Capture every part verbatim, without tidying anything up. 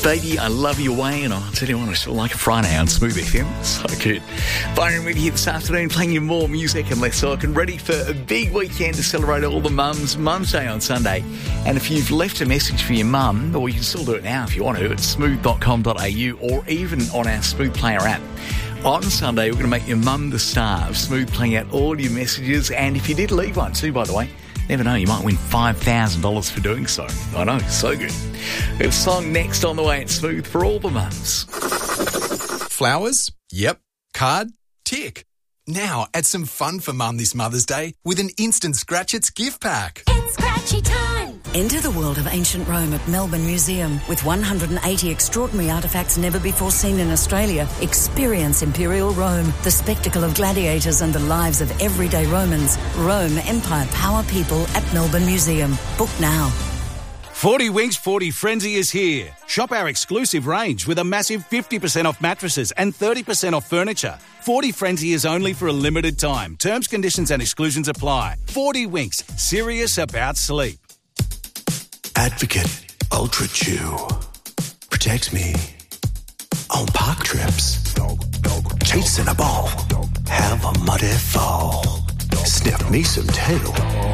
Baby, I Love Your Way, and I'll tell you what, it's like a Friday on Smooth F M. So good. Byron with you this afternoon, playing you more music and less talk, and ready for a big weekend to celebrate all the mums. Mum's Day on Sunday. And if you've left a message for your mum, or you can still do it now if you want to, at smooth dot com dot a u or even on our Smooth Player app. On Sunday, we're going to make your mum the star of Smooth, playing out all your messages. And if you did leave one too, by the way, never know, you might win five thousand dollars for doing so. I know, so good. We have a song next on the way at Smooth for all the mums. Flowers? Yep. Card? Tick. Now add some fun for Mum this Mother's Day with an instant Scratch-Its gift pack. It's Scratchy time! Enter the world of ancient Rome at Melbourne Museum. With one hundred eighty extraordinary artefacts never before seen in Australia, experience Imperial Rome, the spectacle of gladiators and the lives of everyday Romans. Rome, Empire, Power, People at Melbourne Museum. Book now. forty Winks forty Frenzy is here. Shop our exclusive range with a massive fifty percent off mattresses and thirty percent off furniture. forty Frenzy is only for a limited time. Terms, conditions and exclusions apply. forty Winks, serious about sleep. Advocate Ultra Chew protects me on park trips, chasing a ball, have a muddy fall, sniff me some tail,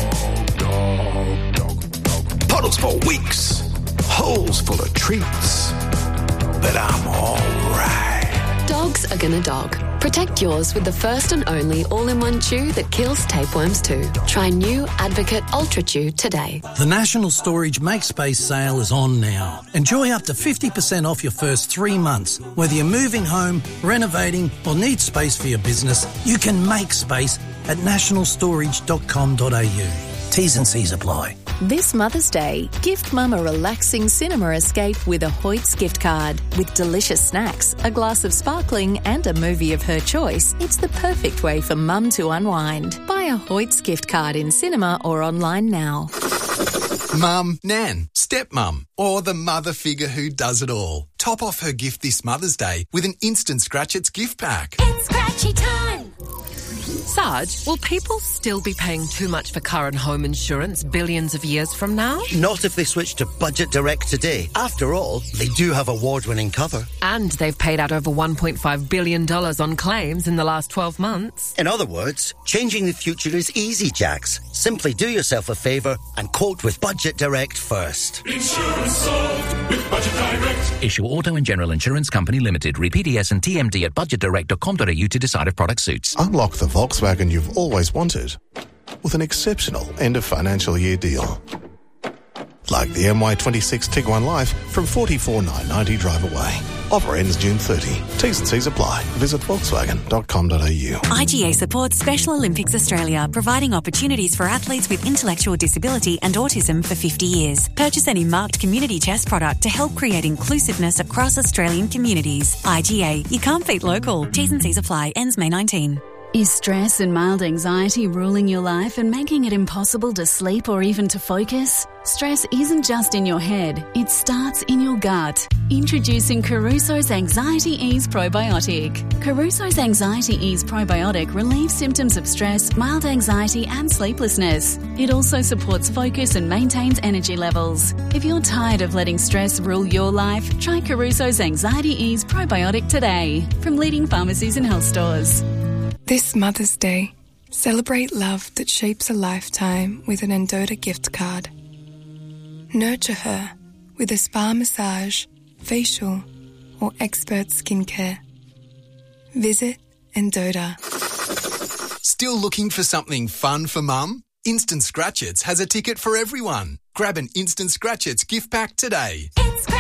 puddles for weeks, holes full of treats, but I'm alright. Dogs are gonna dog. Protect yours with the first and only all-in-one chew that kills tapeworms too. Try new Advocate Ultra Chew today. The National Storage Make Space sale is on now. Enjoy up to fifty percent off your first three months. Whether you're moving home, renovating or need space for your business, you can make space at national storage dot com dot a u. T's and C's apply. This Mother's Day, gift Mum a relaxing cinema escape with a Hoyts gift card. With delicious snacks, a glass of sparkling and a movie of her choice, it's the perfect way for Mum to unwind. Buy a Hoyts gift card in cinema or online now. Mum, Nan, stepmum, or the mother figure who does it all. Top off her gift this Mother's Day with an instant Scratch-Its gift pack. It's Scratchy time! Sarge, will people still be paying too much for car and home insurance billions of years from now? Not if they switch to Budget Direct today. After all, they do have award-winning cover. And they've paid out over one point five billion dollars on claims in the last twelve months. In other words, changing the future is easy, Jax. Simply do yourself a favour and quote with Budget Direct first. Insurance solved with Budget Direct. Issue Auto and General Insurance Company Limited. Read P D S and T M D at budget direct dot com dot a u to decide if product suits. Unlock the Volkswagen you've always wanted with an exceptional end of financial year deal. Like the M Y twenty-six Tiguan Life from forty-four thousand nine hundred ninety drive away. Offer ends June thirtieth. T's and C's apply. Visit volkswagen dot com dot a u. I G A supports Special Olympics Australia, providing opportunities for athletes with intellectual disability and autism for fifty years. Purchase any marked community chest product to help create inclusiveness across Australian communities. I G A, you can't beat local. T's and C's apply. Ends May nineteenth. Is stress and mild anxiety ruling your life and making it impossible to sleep or even to focus? Stress isn't just in your head, it starts in your gut. Introducing Caruso's Anxiety Ease Probiotic. Caruso's Anxiety Ease Probiotic relieves symptoms of stress, mild anxiety and sleeplessness. It also supports focus and maintains energy levels. If you're tired of letting stress rule your life, try Caruso's Anxiety Ease Probiotic today from leading pharmacies and health stores. This Mother's Day, celebrate love that shapes a lifetime with an Endota gift card. Nurture her with a spa massage, facial, or expert skincare. Visit Endota. Still looking for something fun for Mum? Instant Scratch-Its has a ticket for everyone. Grab an Instant Scratch-Its gift pack today. It's